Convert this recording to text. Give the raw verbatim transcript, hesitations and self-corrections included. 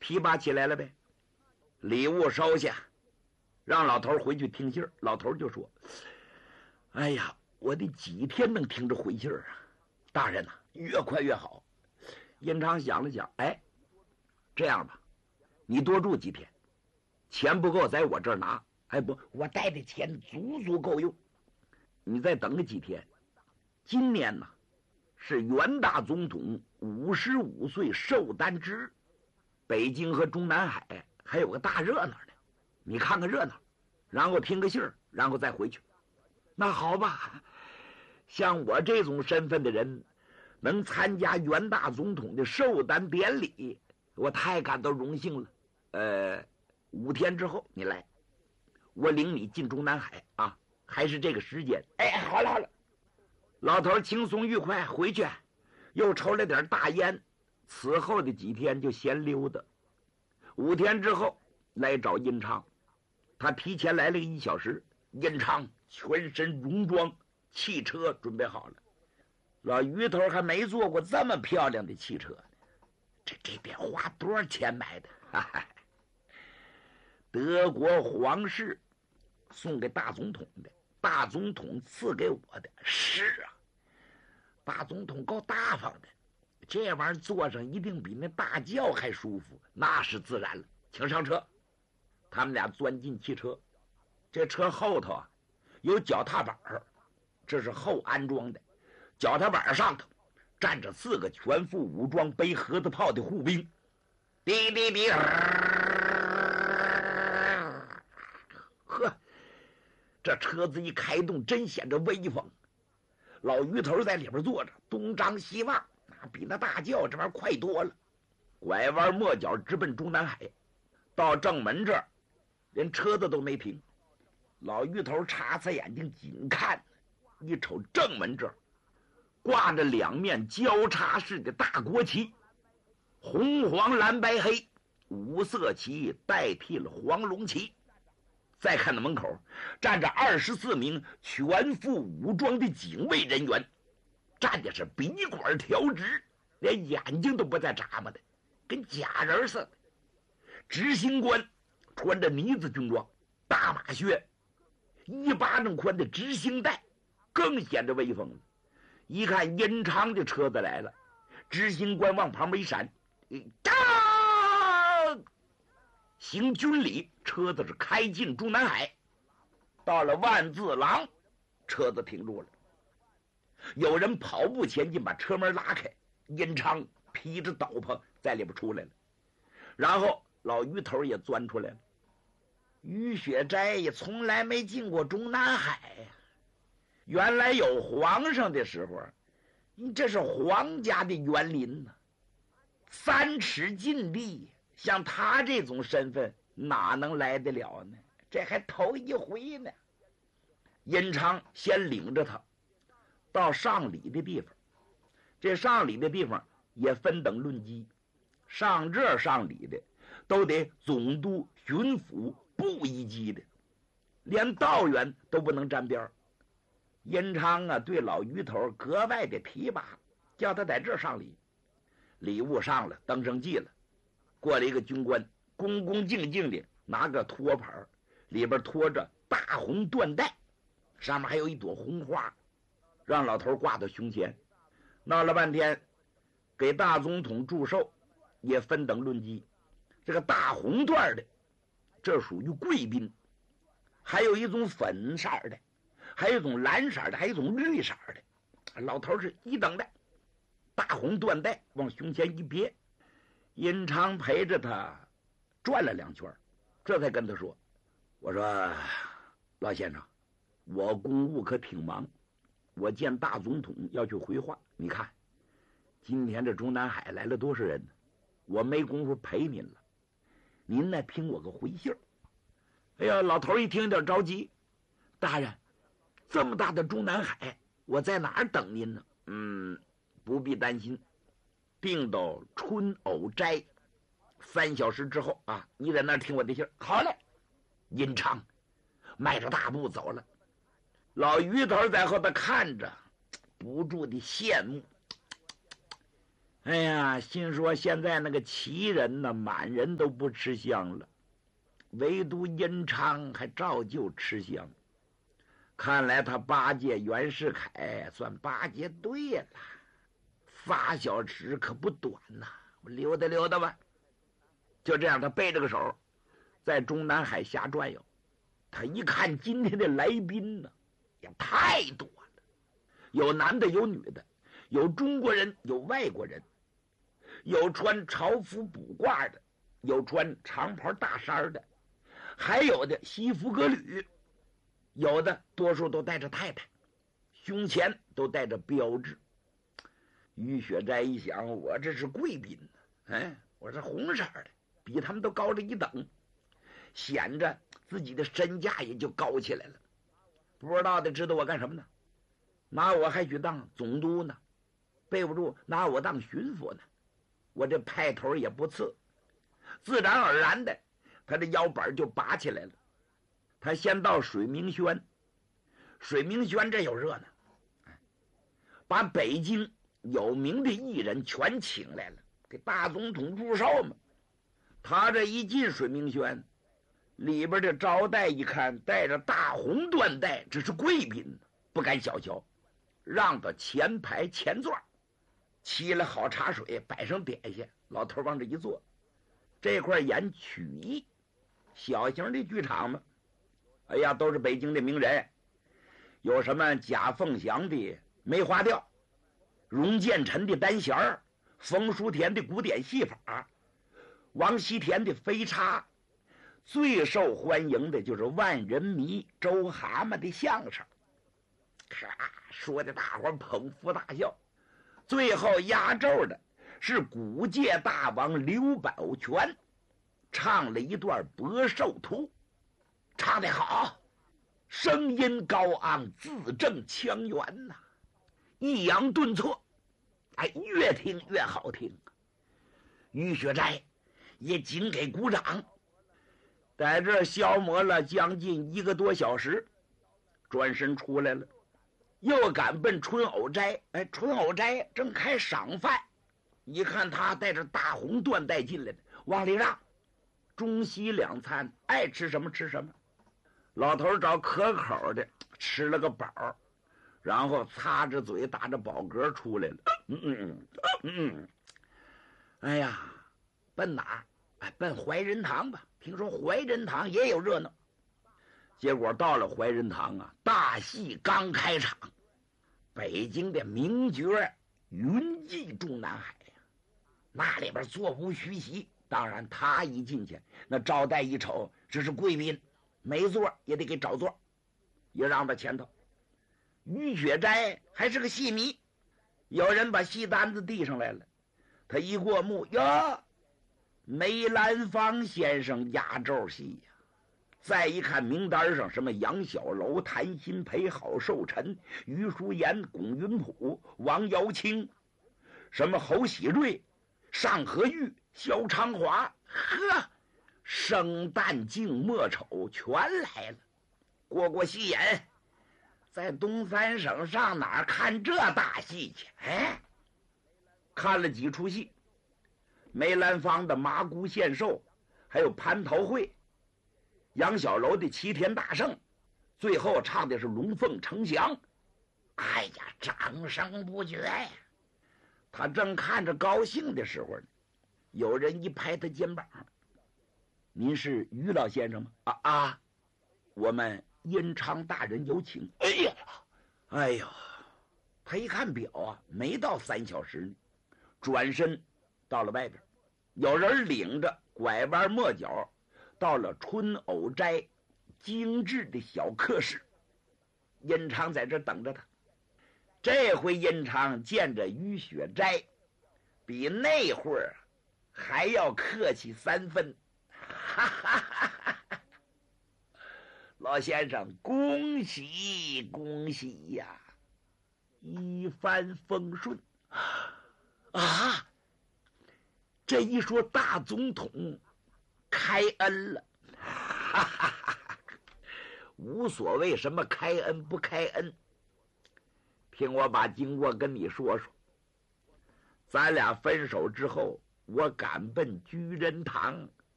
提拔起来了呗。礼物收下，让老头回去听信儿。老头就说：“哎呀，我得几天能听着回信儿啊？大人呐、啊，越快越好。”殷昌想了想，哎，这样吧，你多住几天，钱不够在我这儿拿。哎不，我带的钱足足够用。你再等个几天，今年呢是元大总统五十五岁寿诞之日，北京和中南海还有个大热闹呢，你看看热闹，然后听个信儿，然后再回去。那好吧，像我这种身份的人能参加元大总统的寿诞典礼，我太感到荣幸了。呃，五天之后你来，我领你进中南海啊，还是这个时间。哎，好了好了，老头轻松愉快回去，又抽了点大烟，此后的几天就闲溜达。五天之后来找殷昌，他提前来了个一小时。殷昌全身戎装，汽车准备好了。老于头还没坐过这么漂亮的汽车呢，这这得花多少钱买的？哈哈，德国皇室送给大总统的，大总统赐给我的。是啊，大总统够大方的，这玩意儿坐上一定比那大轿还舒服，那是自然了。请上车。他们俩钻进汽车，这车后头啊有脚踏板，这是后安装的。脚踏板上头站着四个全副武装背盒子炮的护兵，滴滴滴，呵，这车子一开动，真显着威风。老于头在里边坐着，东张西望，比那大轿这玩意儿快多了。拐弯抹角直奔中南海，到正门这儿，连车子都没停。老于头擦擦眼睛，紧看，一瞅正门这儿挂着两面交叉式的大国旗，红黄蓝白黑五色旗代替了黄龙旗。再看到门口站着二十四名全副武装的警卫人员，站的是鼻管调直，连眼睛都不带眨巴的，跟假人似的。执行官穿着呢子军装，大马靴，一巴掌宽的执行带，更显着威风了。一看殷昌的车子来了，执行官往旁边一闪，当行军礼，车子是开进中南海。到了万字廊，车子停住了，有人跑步前进，把车门拉开，殷昌披着斗篷在里边出来了，然后老于头也钻出来了。于雪斋也从来没进过中南海呀、啊，原来有皇上的时候，你这是皇家的园林呢、啊，三尺禁地，像他这种身份哪能来得了呢？这还头一回呢。殷昌先领着他到上礼的地方，这上礼的地方也分等论级，上这上礼的都得总督、巡抚、部一级的，连道员都不能沾边。殷昌啊，对老于头格外的提拔，叫他在这上礼。礼物上了，登上祭了，过来一个军官，恭恭敬敬的拿个托盘，里边托着大红缎带，上面还有一朵红花，让老头挂到胸前。闹了半天，给大总统祝寿，也分等论级。这个大红缎的，这属于贵宾，还有一种粉色的，还有一种蓝色的，还有一种绿色的。老头是一等的，大红缎带往胸前一别。殷昌陪着他转了两圈，这才跟他说：“我说老先生，我公务可挺忙，我见大总统要去回话。你看今天这中南海来了多少人呢？我没工夫陪您了，您呢听我个回信儿。”哎呀，老头一听有点着急，大人，这么大的中南海，我在哪儿等您呢？嗯，不必担心，定到春藕斋，三小时之后啊，你在那儿听我的信儿。好嘞。殷昌迈着大步走了，老于头在后头看着，不住的羡慕。 哎呀，心说现在那个齐人呢，满人都不吃香了，唯独殷昌还照旧吃香。看来他巴结袁世凯算巴结对了，仨小时可不短呐，我溜达溜达吧。就这样，他背着个手在中南海瞎转悠。他一看今天的来宾呢，也太多了，有男的有女的，有中国人有外国人，有穿朝服卜褂的，有穿长袍大衫的，还有的西服革履，有的多数都带着太太，胸前都带着标志。于雪斋一想，我这是贵宾呢，哎，我是红色的，比他们都高了一等，显着自己的身价也就高起来了。不知道的知道我干什么呢？拿我还许当总督呢，背不住拿我当巡抚呢，我这派头也不次。自然而然的，他的腰板就拔起来了。他先到水明轩，水明轩这有热闹，把北京有名的艺人全请来了，给大总统祝寿嘛。他这一进水明轩，里边的招待一看带着大红缎带，这是贵宾，不敢小瞧，让到前排前座，沏了好茶水，摆上点心，老头往这一坐。这块演曲艺，小型的剧场嘛。哎呀，都是北京的名人，有什么贾凤祥的梅花调，荣建臣的单弦儿，冯书田的古典戏法，王锡田的飞叉，最受欢迎的就是万人迷周蛤蟆的相声，咔说的大伙捧腹大笑。最后压轴的是古界大王刘宝全，唱了一段《博寿图》，唱得好，声音高昂，字正腔圆呐、啊，抑扬顿挫，哎，越听越好听。于雪斋也紧给鼓掌，在这消磨了将近一个多小时，转身出来了，又赶奔春藕斋。哎，春藕斋正开赏饭，一看他带着大红缎带进来的，往里让，中西两餐，爱吃什么吃什么。老头找可口的吃了个饱，然后擦着嘴打着饱嗝出来了。嗯嗯嗯嗯，哎呀，奔哪儿？哎，奔怀仁堂吧。听说怀仁堂也有热闹。结果到了怀仁堂啊，大戏刚开场，北京的名角云集中南海呀，那里边座无虚席。当然，他一进去，那招待一瞅，这是贵宾，没座也得给找座，也让到前头。于雪斋还是个戏迷，有人把戏单子递上来了，他一过目，哟，梅兰芳先生压轴戏呀。再一看名单上，什么杨小楼、谭鑫培、郝寿臣、于淑妍、龚云普、王瑶卿，什么侯喜瑞、尚和玉、萧长华，呵，生旦净末丑全来了。过过戏眼，在东三省上哪儿看这大戏去？哎，看了几出戏，梅兰芳的麻姑献寿，还有蟠桃会，杨小楼的齐天大圣，最后唱的是龙凤呈祥。哎呀，掌声不绝呀！他正看着高兴的时候呢，有人一拍他肩膀：“您是于老先生吗？”啊啊，我们殷昌大人有请。哎呀，哎呦，他一看表啊，没到三小时呢，转身到了外边，有人领着拐弯抹角到了春藕斋精致的小客室。殷昌在这等着他。这回殷昌见着于雪斋，比那会儿还要客气三分。哈哈哈哈，老先生，恭喜恭喜呀，一帆风顺啊！这一说大总统开恩了，哈哈哈哈，无所谓什么开恩不开恩，听我把经过跟你说说。 咱俩分手之后，我赶奔居仁堂，